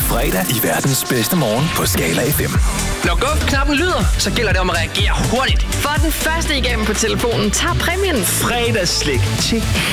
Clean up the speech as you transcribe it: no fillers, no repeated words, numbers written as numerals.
fredag i verdens bedste morgen på Skala FM. Når Guf-knappen lyder, så gælder det om at reagere hurtigt. For den første igennem på telefonen tager præmien. Fredagsslik. Tjek.